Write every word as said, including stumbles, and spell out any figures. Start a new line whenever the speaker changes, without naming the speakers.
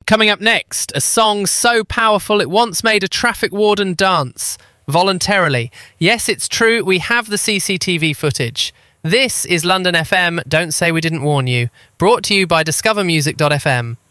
Coming up next, a song so powerful it once made a traffic warden dance. Voluntarily. Yes, it's true, we have the C C T V footage. This is London F M, Don't Say We Didn't Warn You. Brought to you by discover music dot f m.